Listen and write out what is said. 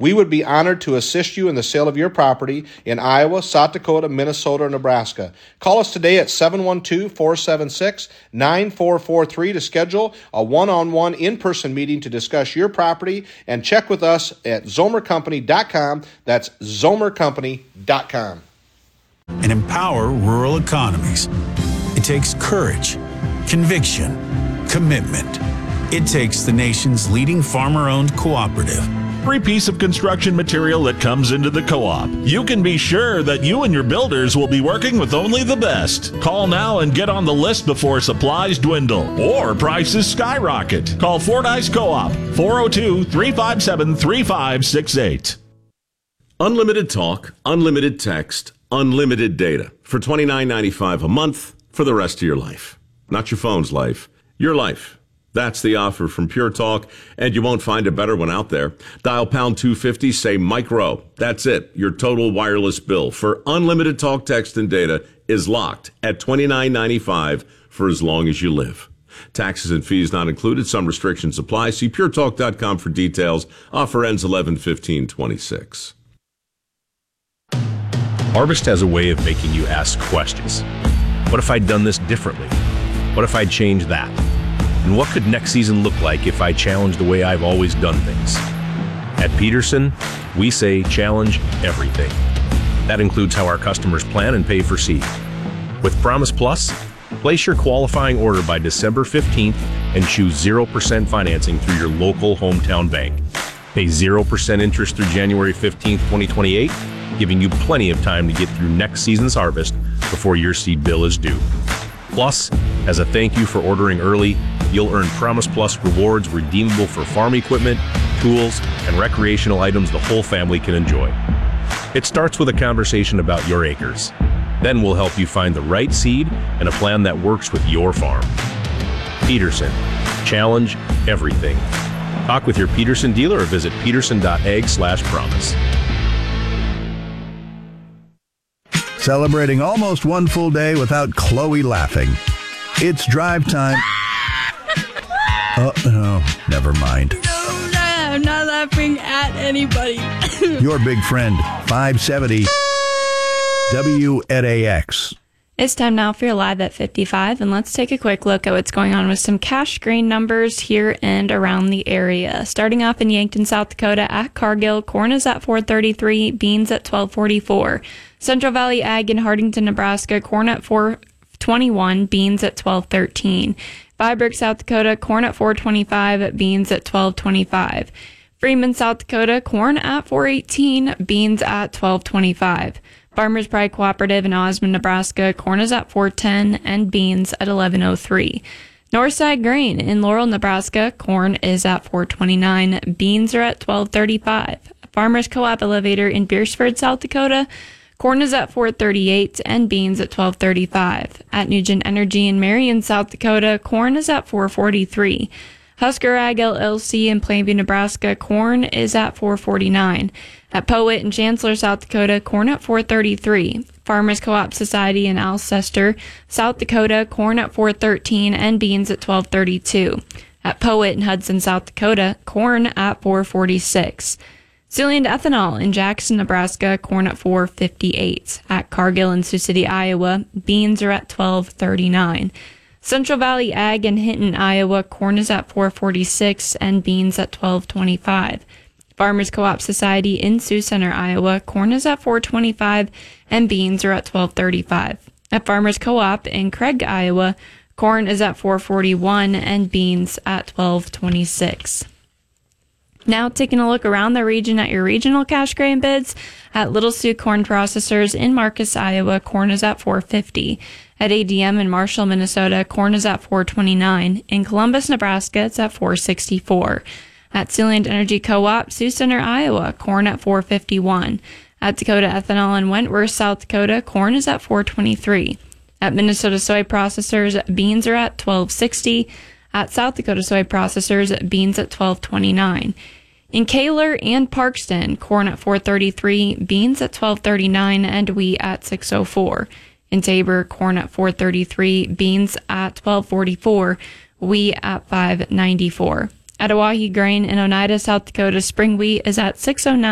We would be honored to assist you in the sale of your property in Iowa, South Dakota, Minnesota, or Nebraska. Call us today at 712-476-9443 to schedule a one-on-one in-person meeting to discuss your property, and check with us at zomercompany.com. That's zomercompany.com. And empower rural economies. It takes courage, conviction, commitment. It takes the nation's leading farmer-owned cooperative. Every piece of construction material that comes into the co-op, you can be sure that you and your builders will be working with only the best. Call now and get on the list before supplies dwindle or prices skyrocket. Call Fordyce Co-op, 402-357-3568. Unlimited talk, unlimited text, unlimited data for $29.95 a month for the rest of your life. Not your phone's life, your life. That's the offer from Pure Talk, and you won't find a better one out there. Dial pound 250, say Mike Rowe. That's it. Your total wireless bill for unlimited talk, text, and data is locked at $29.95 for as long as you live. Taxes and fees not included. Some restrictions apply. See puretalk.com for details. Offer ends 11/15/26. Harvest has a way of making you ask questions. What if I'd done this differently? What if I'd changed that? And what could next season look like if I challenged the way I've always done things? At Peterson, we say challenge everything. That includes how our customers plan and pay for seed. With Promise Plus, place your qualifying order by December 15th and choose 0% financing through your local hometown bank. Pay 0% interest through January 15th, 2028, giving you plenty of time to get through next season's harvest before your seed bill is due. Plus, as a thank you for ordering early, you'll earn Promise Plus rewards redeemable for farm equipment, tools, and recreational items the whole family can enjoy. It starts with a conversation about your acres. Then we'll help you find the right seed and a plan that works with your farm. Peterson. Challenge everything. Talk with your Peterson dealer or visit peterson.ag/promise. Celebrating almost one full day without Chloe laughing. It's drive time. Oh, never mind. No, I'm not laughing at anybody. Your big friend, 570 WNAX. It's time now for your Live at 55, and let's take a quick look at what's going on with some cash grain numbers here and around the area. Starting off in Yankton, South Dakota at Cargill, corn is at $4.33, beans at $12.44. Central Valley Ag in Hardington, Nebraska, corn at $4.21, beans at $12.13. Freiburg, South Dakota, corn at $4.25, beans at $12.25. Freeman, South Dakota, corn at $4.18, beans at $12.25. Farmers Pride Cooperative in Osmond, Nebraska, corn is at $4.10 and beans at $11.03. Northside Grain in Laurel, Nebraska, corn is at $4.29, beans are at $12.35. Farmers Co-op Elevator in Beersford, South Dakota, corn is at $4.38 and beans at $12.35. At Nugent Energy in Marion, South Dakota, corn is at $4.43. Husker Ag LLC in Plainview, Nebraska, corn is at $4.49. At Powhatan in Chancellor, South Dakota, corn at $4.33. Farmers Co-op Society in Alcester, South Dakota, corn at $4.13 and beans at $12.32. At Powhatan in Hudson, South Dakota, corn at $4.46. Sealand Ethanol in Jackson, Nebraska, corn at $4.58. At Cargill in Sioux City, Iowa, beans are at $12.39. Central Valley Ag in Hinton, Iowa, corn is at $4.46 and beans at $12.25. Farmers Co-op Society in Sioux Center, Iowa, corn is at $4.25 and beans are at $12.35. At Farmers Co-op in Craig, Iowa, corn is at $4.41 and beans at $12.26. Now taking a look around the region at your regional cash grain bids. At Little Sioux Corn Processors in Marcus, Iowa, corn is at $4.50. At ADM in Marshall, Minnesota, corn is at $4.29. In Columbus, Nebraska, it's at $4.64. At Sealand Energy Co-op, Sioux Center, Iowa, corn at $4.51. At Dakota Ethanol in Wentworth, South Dakota, corn is at $4.23. At Minnesota Soy Processors, beans are at $12.60. At South Dakota Soy Processors, beans at $12.29. In Kaler and Parkston, corn at $4.33, beans at $12.39, and wheat at $6.04. In Tabor, corn at $4.33, beans at $12.44, wheat at $5.94. At Oahe Grain in Oneida, South Dakota, spring wheat is at $6.09.